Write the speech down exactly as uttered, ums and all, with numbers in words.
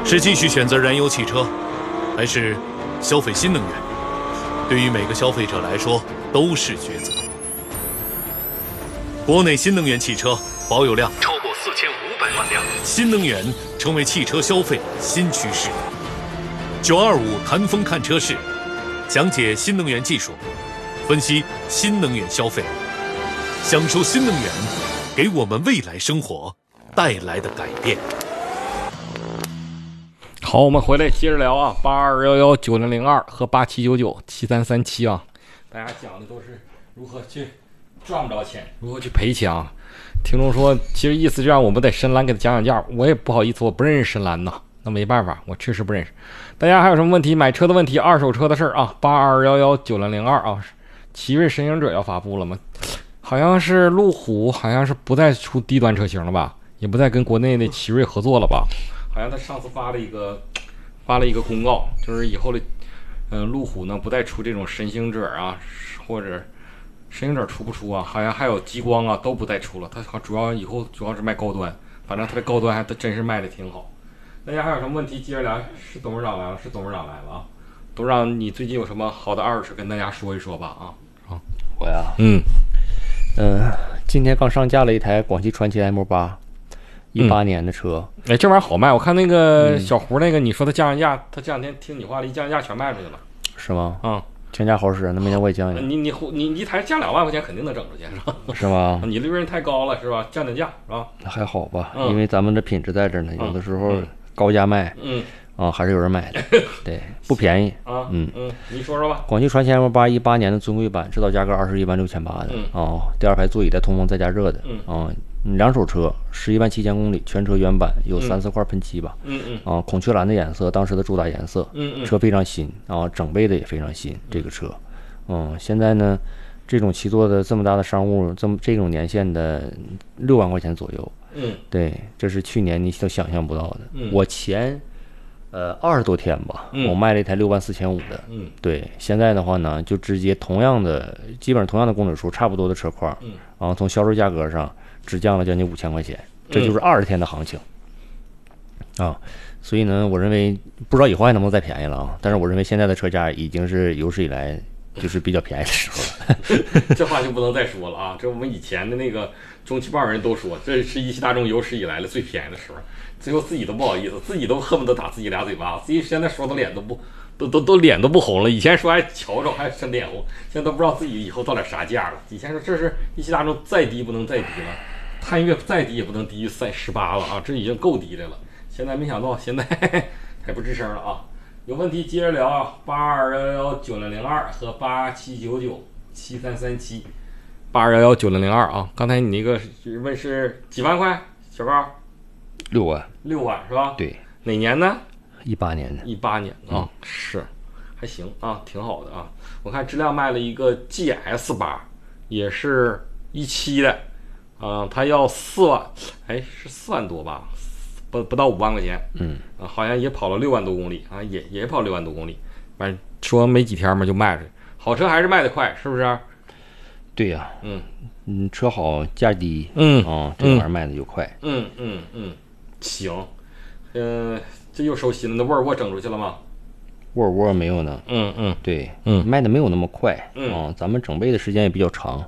是继续选择燃油汽车，还是消费新能源？对于每个消费者来说都是抉择。国内新能源汽车保有量超过四千五百万辆，新能源成为汽车消费新趋势。九二五谈风看车市，讲解新能源技术，分析新能源消费，享受新能源给我们未来生活带来的改变。 好，我们回来接着聊啊，八二幺幺九零零二和八七九九七三三七啊，大家讲的都是如何去赚不着钱，如何去赔钱啊。听众说，其实意思就让我们在深蓝给他讲讲价，我也不好意思，我不认识深蓝呐，那没办法，我确实不认识。大家还有什么问题？买车的问题，二手车的事儿啊，八二幺幺九零零二啊，奇瑞神行者要发布了吗？好像是路虎，好像是不再出低端车型了吧，也不再跟国内的奇瑞合作了吧。好像他上次发了一个发了一个公告，就是以后的嗯、呃、路虎呢不再出这种神行者啊，或者神行者出不出啊？好像还有极光啊都不再出了。它好主要以后主要是卖高端，反正它的高端还真是卖的挺好。大家还有什么问题接着聊？是董事长来了，是董事长来了啊！董事长，你最近有什么好的二手车跟大家说一说吧啊？啊， 我呀， 嗯嗯、呃，今天刚上架了一台广汽传祺 M 八。一八年的车， 哎，这玩意儿好卖。我看那个小胡那个，你说他降价，他这两天听你话了，一降价全卖出去了， 是吗？ 啊、嗯， 降价好使，那明天我也降一下。 你你你你一台降两万块钱，肯定能整出去，是吧？ 是吗？ 你利润太高了，是吧？降降价，是吧？ 还好吧， 嗯、 因为咱们的品质在这呢，有的时候嗯、 高价卖， 嗯啊，还是有人买的，对，不便宜啊， 嗯嗯，你说说吧。 广汽传祺 M 八一八年的尊贵版，指导价格二十一万六千八的， 嗯哦，第二排座椅带通风再加热的， 嗯啊。两手车，十一万七千公里，全车原版，有三四块喷漆吧。 嗯嗯。 啊，孔雀蓝的颜色，当时的主打颜色。 嗯嗯。 车非常新啊，整备的也非常新。这个车，嗯，现在呢，这种七座的这么大的商务，这么这种年限的六万块钱左右。 嗯。 对，这是去年你都想象不到的。 嗯。 我前，呃，二十多天吧， 嗯、 我卖了一台六万四千五的。 嗯。 对，现在的话呢，就直接同样的，基本上同样的公里数，差不多的车况。 嗯。 然后从销售价格上。只降了将近五千块钱，这就是二十天的行情、嗯、啊！所以呢，我认为不知道以后还能不能再便宜了啊！但是我认为现在的车价已经是有史以来就是比较便宜的时候了。 这话就不能再说了啊！这我们以前的那个中汽报人都说，这是一汽大众有史以来的最便宜的时候，最后自己都不好意思，自己都恨不得打自己俩嘴巴，自己现在说的脸都不都都都脸都不红了。以前说还瞧着还真脸红，现在都不知道自己以后到底啥价了。以前说这是一汽大众再低不能再低了。探岳再低也不能低于三十八了啊，这已经够低的了。现在没想到现在还不吱声了啊！有问题接着聊啊，八二幺幺九零零二和八七九九七三三七，八二幺幺九零零二啊。刚才你那个问是几万块，小高？ 六万， 六万是吧？ 对。 哪年呢？ 一八年的。 一八年啊、嗯，是，还行啊，挺好的啊。我看质量卖了一个 G S 八，也是一七的。啊、呃，他要四万，哎，是四万多吧，不不到五万块钱， 嗯， 啊，好像也跑了六万多公里啊，也也跑六万多公里，反正说没几天嘛就卖出去，好车还是卖得快，是不是？ 对呀、啊， 嗯嗯，车好价低， 嗯啊，这玩意儿卖的就快， 嗯嗯嗯，行，嗯、呃，这又收新了，那沃尔沃整出去了吗？ 沃尔沃没有呢， 嗯嗯， 对， 嗯， 卖的没有那么快， 嗯啊，咱们整备的时间也比较长，